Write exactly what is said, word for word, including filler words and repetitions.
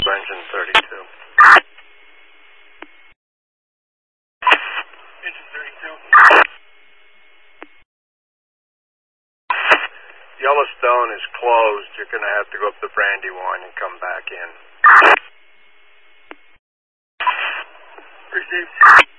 engine thirty-two. Engine thirty-two. Yellowstone is closed. You're going to have to go up the Brandywine and come back in. Received.